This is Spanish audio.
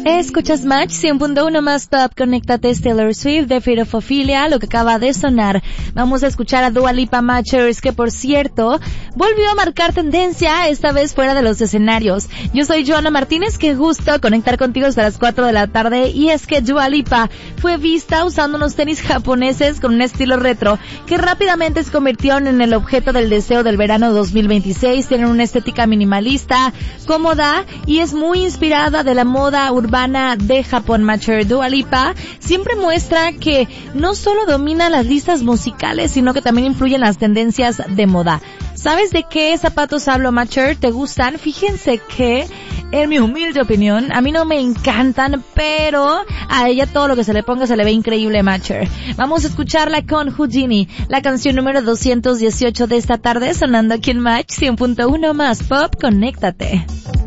Escuchas Match 100.1 más Pop, conéctate, Taylor Swift de Fear of Ophelia, lo que acaba de sonar. Vamos a escuchar a Dua Lipa Matchers, que por cierto, volvió a marcar tendencia, esta vez fuera de los escenarios. Yo soy Joana Martínez, qué gusto conectar contigo hasta las 4 de la tarde, y es que Dua Lipa fue vista usando unos tenis japoneses con un estilo retro, que rápidamente se convirtieron en el objeto del deseo del verano 2026, tienen una estética minimalista, cómoda, y es muy inspirada de la moda urbana de Japón. Matcher Dua Lipa siempre muestra que no solo domina las listas musicales, sino que también influye en las tendencias de moda. ¿Sabes de qué zapatos hablo, Matcher? ¿Te gustan? Fíjense que, en mi humilde opinión, a mí no me encantan, pero a ella todo lo que se le ponga se le ve increíble, Matcher. Vamos a escucharla con Houdini, la canción número 218 de esta tarde, sonando aquí en Match 100.1 más Pop, conéctate.